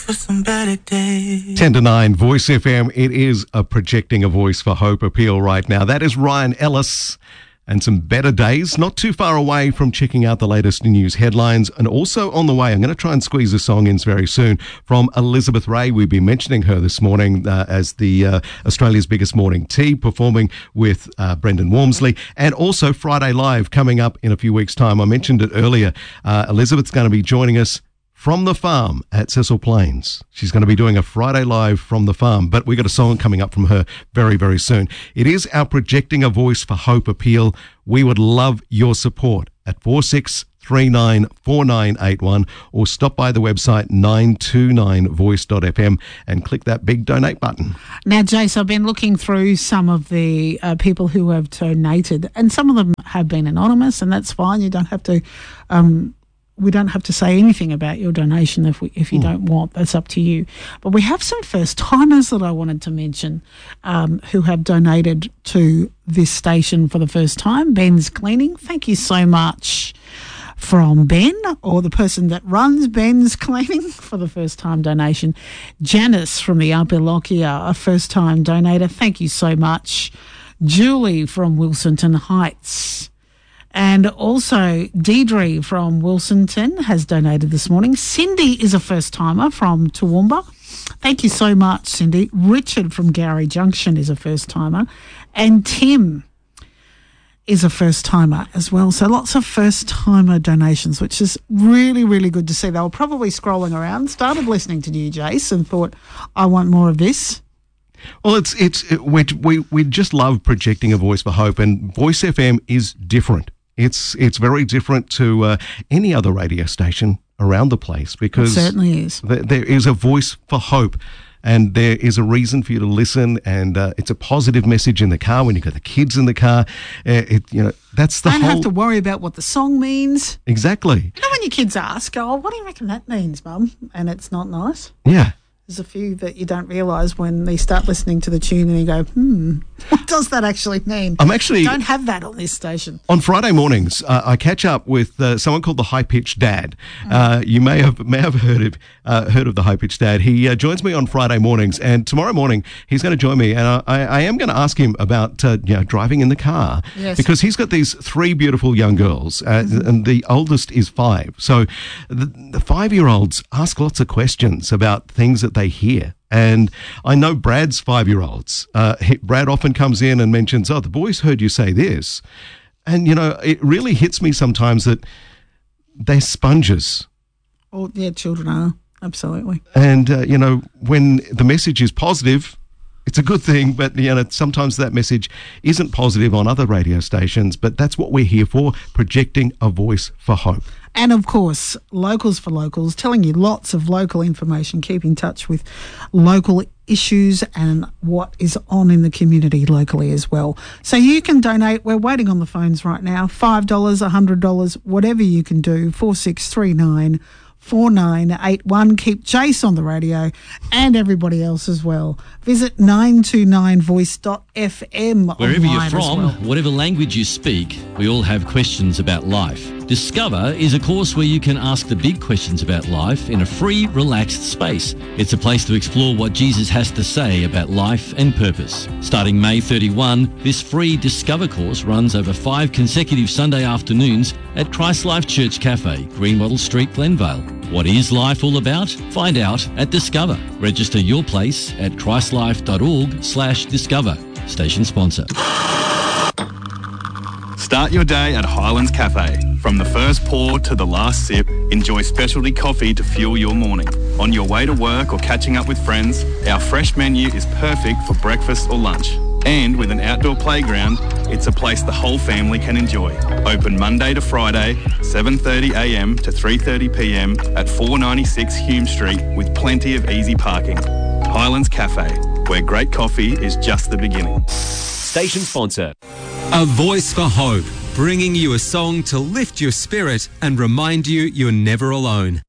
for some better days. 10 to 9, Voice FM. It is a Projecting a Voice for Hope appeal right now. That is Ryan Ellis and some better days. Not too far away from checking out the latest news headlines. And also on the way, I'm going to try and squeeze a song in very soon from Elizabeth Ray. We've been mentioning her this morning as the Australia's Biggest Morning Tea, performing with Brendan Walmsley. And also Friday Live coming up in a few weeks' time. I mentioned it earlier. Elizabeth's going to be joining us from the farm at Cecil Plains. She's going to be doing a Friday Live from the farm, but we got a song coming up from her very, very soon. It is our Projecting a Voice for Hope appeal. We would love your support at 46394981 or stop by the website 929voice.fm and click that big donate button. Now, Jace, I've been looking through some of the people who have donated, and some of them have been anonymous, and that's fine. You don't have to... we don't have to say anything about your donation if you don't want. That's up to you. But we have some first-timers that I wanted to mention who have donated to this station for the first time. Ben's Cleaning. Thank you so much from Ben, or the person that runs Ben's Cleaning, for the first-time donation. Janice from the Upper Lockyer, a first-time donator. Thank you so much. Julie from Wilsonton Heights. And also Deidre from Wilsonton has donated this morning. Cindy is a first-timer from Toowoomba. Thank you so much, Cindy. Richard from Gowrie Junction is a first-timer. And Tim is a first-timer as well. So lots of first-timer donations, which is really, really good to see. They were probably scrolling around, started listening to you, Jace, and thought, I want more of this. Well, we just love Projecting a Voice for Hope, and Voice FM is different. It's very different to any other radio station around the place, because it certainly is. There is a voice for hope, and there is a reason for you to listen, and it's a positive message in the car when you've got the kids in the car. That's the whole... Don't have to worry about what the song means. Exactly. You know when your kids ask, oh, what do you reckon that means, Mum? And it's not nice. Yeah. There's a few that you don't realise when they start listening to the tune and you go, what does that actually mean? Don't have that on this station. On Friday mornings, I catch up with someone called the High Pitched Dad. You may have heard of the High Pitched Dad. He joins me on Friday mornings, and tomorrow morning he's going to join me, and I am going to ask him about driving in the car. Yes. Because he's got these 3 beautiful young girls, and the oldest is 5. So the 5-year-olds ask lots of questions about things that they hear. And I know Brad's 5-year-olds. Brad often comes in and mentions, oh, the boys heard you say this. And, it really hits me sometimes that they're sponges. Oh, yeah, children are. Absolutely. And, when the message is positive, it's a good thing, but, sometimes that message isn't positive on other radio stations, but that's what we're here for, projecting a voice for hope. And, of course, Locals for Locals, telling you lots of local information, keep in touch with local issues and what is on in the community locally as well. So you can donate. We're waiting on the phones right now. $5, $100, whatever you can do, 46394981. Keep Jace on the radio and everybody else as well. Visit 929voice.fm. Wherever you're from, whatever language you speak, we all have questions about life. Discover is a course where you can ask the big questions about life in a free, relaxed space. It's a place to explore what Jesus has to say about life and purpose. Starting May 31, this free Discover course runs over 5 consecutive Sunday afternoons at Christ Life Church Cafe, Greenwattle Street, Glenvale. What is life all about? Find out at Discover. Register your place at christlife.org/discover. Station sponsor. Start your day at Highlands Cafe. From the first pour to the last sip, enjoy specialty coffee to fuel your morning. On your way to work or catching up with friends, our fresh menu is perfect for breakfast or lunch. And with an outdoor playground, it's a place the whole family can enjoy. Open Monday to Friday, 7:30am to 3:30pm at 496 Hume Street with plenty of easy parking. Highlands Cafe, where great coffee is just the beginning. Station sponsor. A Voice for Hope, bringing you a song to lift your spirit and remind you you're never alone.